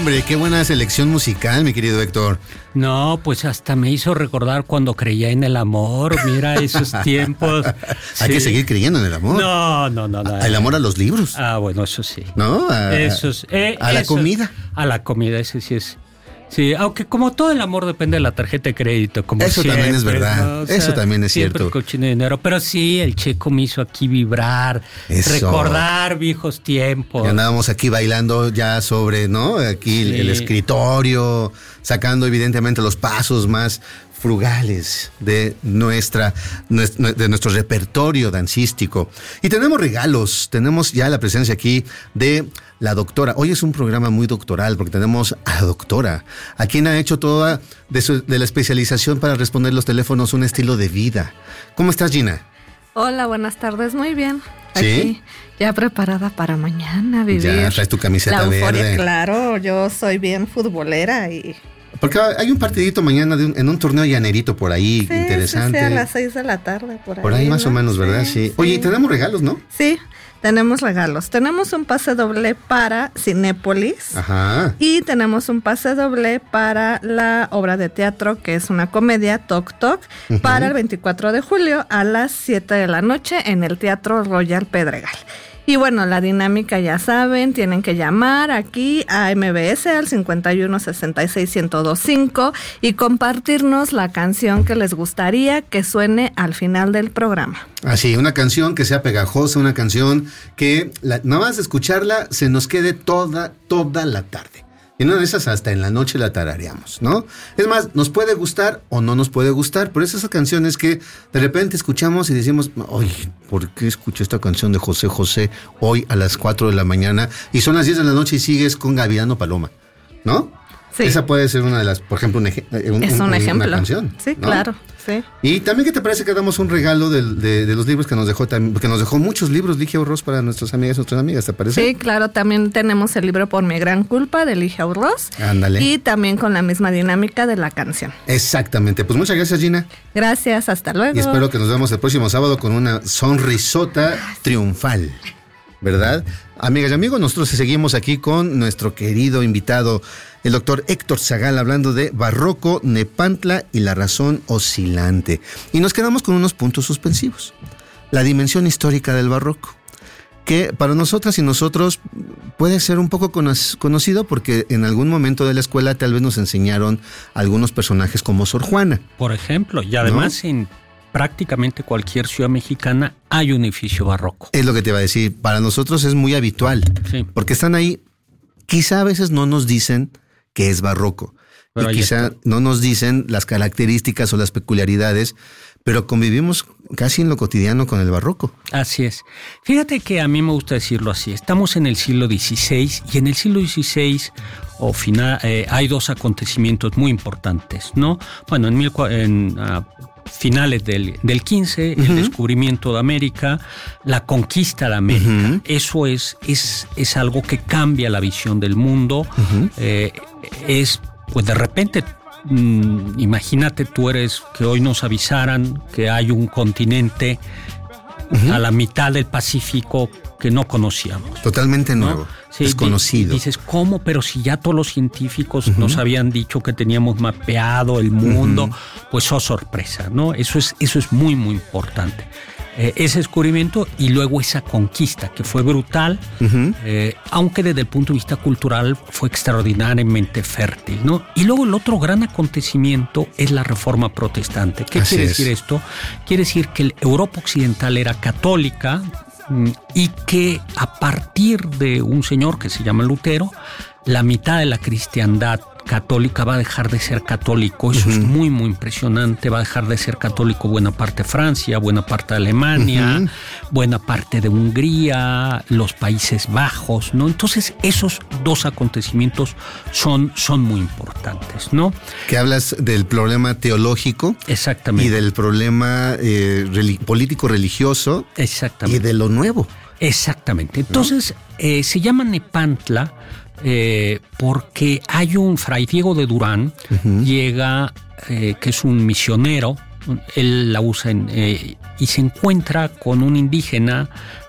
hombre, qué buena selección musical, mi querido Héctor. No, pues hasta me hizo recordar cuando creía en el amor. Mira esos tiempos. Hay que seguir creyendo en el amor. No. El amor a los libros. Bueno, eso sí. ¿No? A la comida. A la comida, ese sí es. Sí, aunque como todo el amor depende de la tarjeta de crédito, como eso siempre, también es verdad, ¿no? O sea, eso también es cierto. Cochino de dinero, pero sí, el checo me hizo aquí vibrar, recordar viejos tiempos. Y andábamos aquí bailando ya sobre, ¿no? Aquí sí. El escritorio, sacando evidentemente los pasos más frugales de nuestro repertorio dancístico. Y tenemos regalos, tenemos ya la presencia aquí de la doctora. Hoy es un programa muy doctoral porque tenemos a la doctora, a quien ha hecho toda de la especialización para responder los teléfonos un estilo de vida. ¿Cómo estás, Gina? Hola, buenas tardes, muy bien. ¿Sí? Aquí, ya preparada para mañana vivir. Ya traes tu camiseta la euforia, verde. Claro, yo soy bien futbolera y... Porque hay un partidito mañana en un torneo llanerito por ahí, sí, interesante. Sí, a las 6 de la tarde, por ahí. Por ahí más o menos, ¿verdad? Sí. Oye, tenemos regalos, ¿no? Sí, tenemos regalos. Tenemos un pase doble para Cinépolis. Ajá. Y tenemos un pase doble para la obra de teatro, que es una comedia, Toc Toc, para el 24 de julio a las 7 de la noche en el Teatro Royal Pedregal. Y bueno, la dinámica ya saben, tienen que llamar aquí a MBS al 5166-1025 y compartirnos la canción que les gustaría que suene al final del programa. Así, una canción que sea pegajosa, una canción que nada más de escucharla se nos quede toda la tarde. Y una de esas hasta en la noche la tarareamos, ¿no? Es más, nos puede gustar o no nos puede gustar, pero esas canciones que de repente escuchamos y decimos, oye, ¿por qué escuché esta canción de José José hoy a las 4 de la mañana? Y son las 10 de la noche y sigues con Gavilano Paloma, ¿no? Sí. Esa puede ser una de las, por ejemplo, es un ejemplo. Una canción. Sí, ¿no? Claro, sí. Y también, ¿qué te parece que damos un regalo de los libros que nos dejó también? Porque nos dejó muchos libros, Ligia Urroz, para nuestras amigas, ¿te parece? Sí, claro, también tenemos el libro Por mi gran culpa de Ligia Urroz. Ándale. Y también con la misma dinámica de la canción. Exactamente. Pues muchas gracias, Gina. Gracias, hasta luego. Y espero que nos vemos el próximo sábado con una sonrisota triunfal, ¿verdad? Amigas y amigos, nosotros seguimos aquí con nuestro querido invitado, el doctor Héctor Zagal, hablando de barroco, Nepantla y la razón oscilante. Y nos quedamos con unos puntos suspensivos. La dimensión histórica del barroco, que para nosotras y nosotros puede ser un poco conocido porque en algún momento de la escuela tal vez nos enseñaron algunos personajes como Sor Juana. Por ejemplo, y además, ¿no?, en prácticamente cualquier ciudad mexicana hay un edificio barroco. Es lo que te iba a decir, para nosotros es muy habitual, sí, porque están ahí, quizá a veces no nos dicen que es barroco, pero y quizá no nos dicen las características o las peculiaridades, pero convivimos casi en lo cotidiano con el barroco. Así es. Fíjate que a mí me gusta decirlo así, estamos en el siglo XVI y en el siglo XVI hay dos acontecimientos muy importantes, ¿no? Bueno, finales del XV, el descubrimiento de América, la conquista de América. Eso es algo que cambia la visión del mundo. Pues de repente, imagínate que hoy nos avisaran que hay un continente a la mitad del Pacífico que no conocíamos. Totalmente nuevo, ¿no? Sí, desconocido. Dices, ¿cómo? Pero si ya todos los científicos nos habían dicho que teníamos mapeado el mundo, pues sorpresa, ¿no? Eso es muy, muy importante. Ese descubrimiento y luego esa conquista que fue brutal, aunque desde el punto de vista cultural fue extraordinariamente fértil, ¿no? Y luego el otro gran acontecimiento es la Reforma Protestante. ¿Qué quiere decir esto? Quiere decir que Europa Occidental era católica y que a partir de un señor que se llama Lutero, la mitad de la cristiandad católica va a dejar de ser católico. Eso es muy, muy impresionante. Va a dejar de ser católico buena parte de Francia, buena parte de Alemania, buena parte de Hungría, los Países Bajos, ¿no? Entonces, esos dos acontecimientos son muy importantes, ¿no? Que hablas del problema teológico. Exactamente. Y del problema político-religioso. Exactamente. Y de lo nuevo. Exactamente. Entonces, ¿no? Se llama Nepantla porque hay un fray Diego de Durán, llega, que es un misionero, él la usa y se encuentra con un indígena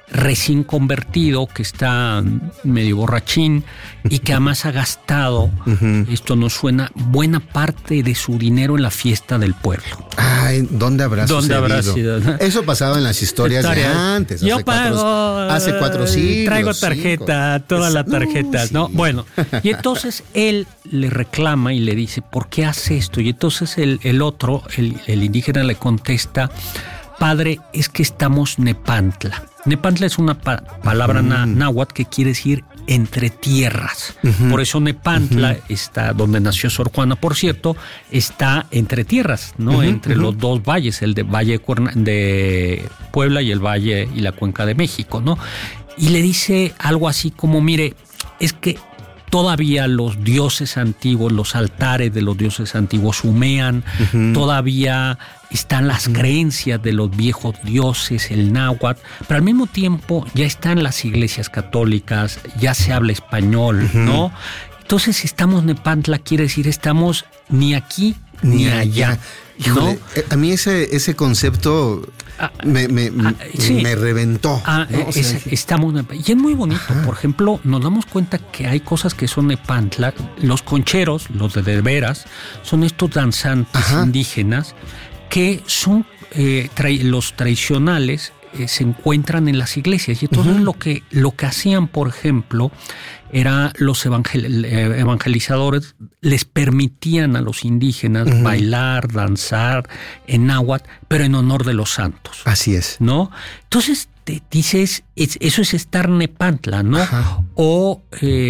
recién convertido, que está medio borrachín y que además ha gastado, esto nos suena, buena parte de su dinero en la fiesta del pueblo. Ay, ¿dónde habrá sido? Eso pasaba en las historias de antes. Yo pago. Hace 4 siglos. Traigo tarjeta, todas las tarjetas, ¿no? Sí. Bueno, y entonces él le reclama y le dice, ¿por qué hace esto? Y entonces el otro, el indígena, le contesta, padre, es que estamos Nepantla. Nepantla es una palabra náhuatl que quiere decir entre tierras. Por eso Nepantla está donde nació Sor Juana, por cierto, está entre tierras, ¿no? Entre los dos valles, el de Valle de Puebla y el Valle y la Cuenca de México, ¿no? Y le dice algo así como, mire, es que todavía los dioses antiguos, los altares de los dioses antiguos humean, todavía están las creencias de los viejos dioses, el náhuatl, pero al mismo tiempo ya están las iglesias católicas, ya se habla español, ¿no? Entonces estamos Nepantla, quiere decir estamos ni aquí ni allá. Híjole, ¿no? A mí ese concepto me reventó. ¿no? O sea, Estamos, y es muy bonito. Por ejemplo, nos damos cuenta que hay cosas que son Nepantla. Los concheros, los de veras, son estos danzantes indígenas que son los tradicionales. Se encuentran en las iglesias y entonces lo que hacían, por ejemplo, era los evangelizadores les permitían a los indígenas bailar, danzar en náhuatl, pero en honor de los santos. Así es. ¿No? Entonces te dices, eso es estar Nepantla, ¿no? O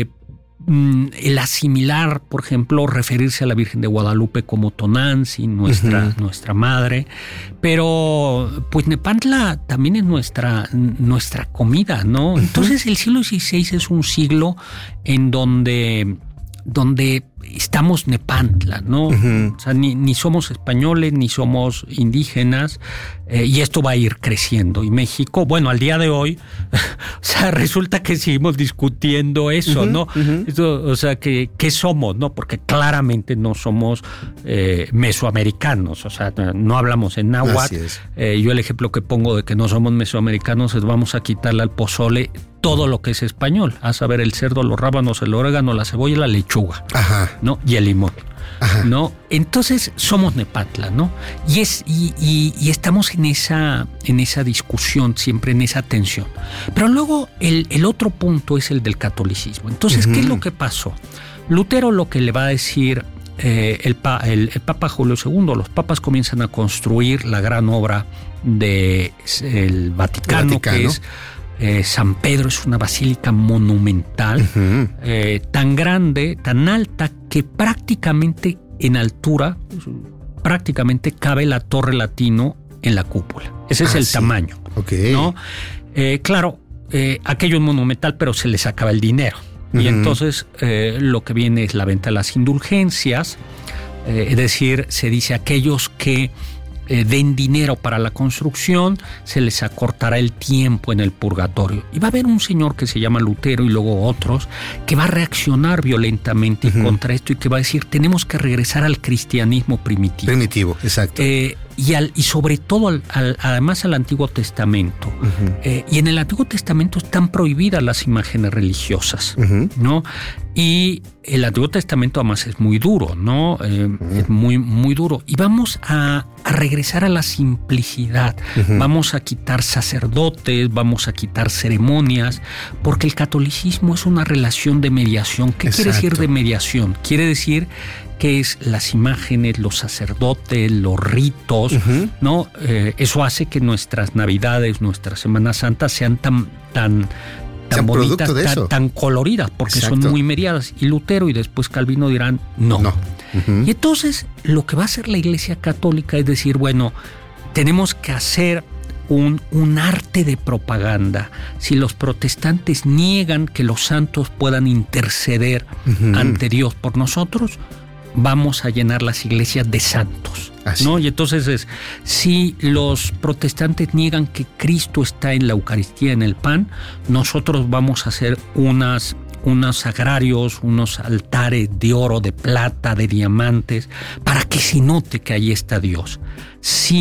el asimilar, por ejemplo, referirse a la Virgen de Guadalupe como Tonantzin, nuestra madre, pero pues Nepantla también es nuestra comida, ¿no? Entonces el siglo XVI es un siglo en donde estamos Nepantla, ¿no? O sea, ni somos españoles, ni somos indígenas, y esto va a ir creciendo. Y México, bueno, al día de hoy, o sea, resulta que seguimos discutiendo eso, ¿no? Esto, o sea, ¿qué somos, no? Porque claramente no somos mesoamericanos, o sea, no hablamos en náhuatl. Yo el ejemplo que pongo de que no somos mesoamericanos es vamos a quitarle al pozole todo lo que es español, a saber, el cerdo, los rábanos, el orégano, la cebolla y la lechuga, ¿no? Y el limón, ¿no? Entonces somos Nepantla, ¿no? Y estamos en esa discusión, siempre en esa tensión. Pero luego el otro punto es el del catolicismo. Entonces, ¿qué es lo que pasó? Lutero lo que le va a decir el Papa Julio II, los papas comienzan a construir la gran obra del Vaticano, que es San Pedro. Es una basílica monumental, tan grande, tan alta, que prácticamente en altura, prácticamente cabe la Torre Latino en la cúpula. Ese es el tamaño, ¿no? Claro, aquello es monumental, pero se les acaba el dinero. Y entonces lo que viene es la venta de las indulgencias, es decir, se dice aquellos que den dinero para la construcción, se les acortará el tiempo en el purgatorio. Y va a haber un señor que se llama Lutero y luego otros que va a reaccionar violentamente contra esto y que va a decir, tenemos que regresar al cristianismo primitivo. Primitivo, exacto. Y sobre todo además al Antiguo Testamento. Y en el Antiguo Testamento están prohibidas las imágenes religiosas, ¿no? Y el Antiguo Testamento además es muy duro, ¿no? Es muy, muy duro. Y vamos a regresar a la simplicidad. Vamos a quitar sacerdotes, vamos a quitar ceremonias, porque el catolicismo es una relación de mediación. ¿Qué quiere decir de mediación? Quiere decir que es las imágenes, los sacerdotes, los ritos, ¿no? Eso hace que nuestras Navidades, nuestras Semanas Santas sean tan bonitas, tan coloridas, porque son muy mediadas. Y Lutero y después Calvino dirán no. Y entonces lo que va a hacer la Iglesia Católica es decir, bueno, tenemos que hacer un arte de propaganda. Si los protestantes niegan que los santos puedan interceder ante Dios por nosotros, vamos a llenar las iglesias de santos, ¿no? Y entonces si los protestantes niegan que Cristo está en la Eucaristía, en el pan, nosotros vamos a hacer unos sagrarios, unos altares de oro, de plata, de diamantes, para que se note que ahí está Dios. Si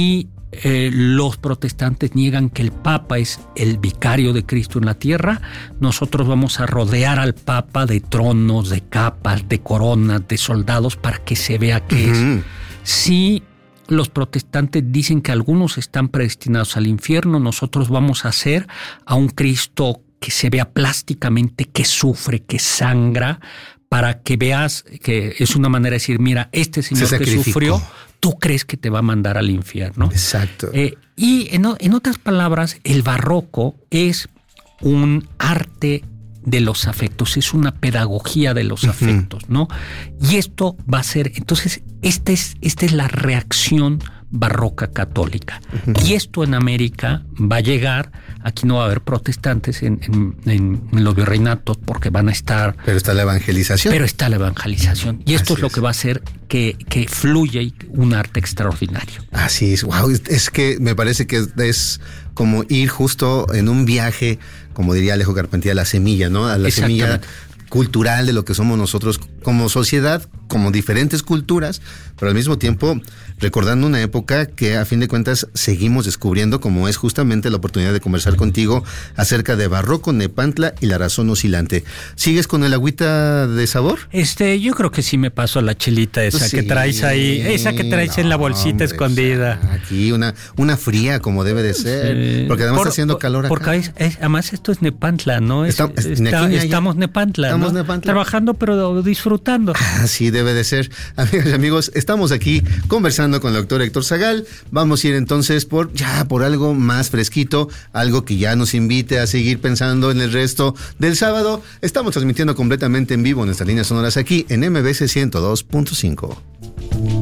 los protestantes niegan que el Papa es el vicario de Cristo en la tierra, nosotros vamos a rodear al Papa de tronos, de capas, de coronas, de soldados para que se vea qué es. Si los protestantes dicen que algunos están predestinados al infierno, nosotros vamos a hacer a un Cristo que se vea plásticamente, que sufre, que sangra, para que veas que es una manera de decir, mira, este señor que sufrió, tú crees que te va a mandar al infierno. Exacto. Y en otras palabras, el barroco es un arte de los afectos, es una pedagogía de los afectos, ¿no? Y esto va a ser, entonces, esta es la reacción barroca católica. Y esto en América va a llegar, aquí no va a haber protestantes en los virreinatos porque van a estar... Pero está la evangelización. Y esto es lo que va a hacer que fluya un arte extraordinario. Así es, wow, es que me parece que es como ir justo en un viaje, como diría Alejo Carpentier, a la semilla, ¿no? A la semilla cultural de lo que somos nosotros como sociedad, como diferentes culturas, pero al mismo tiempo recordando una época que a fin de cuentas seguimos descubriendo, como es justamente la oportunidad de conversar contigo acerca de barroco, Nepantla y la razón oscilante. ¿Sigues con el agüita de sabor? Yo creo que sí me paso la chelita esa que traes ahí, esa que traes en la bolsita escondida. Aquí una fría como debe de ser, porque además está haciendo calor acá. Porque además esto es Nepantla, ¿no? Estamos Nepantla, ¿no? Trabajando pero disfrutando. Así debe de ser. Amigas y amigos, estamos aquí conversando con el doctor Héctor Zagal. Vamos a ir entonces por algo más fresquito, algo que ya nos invite a seguir pensando en el resto del sábado. Estamos transmitiendo completamente en vivo nuestras líneas sonoras aquí en MBC 102.5.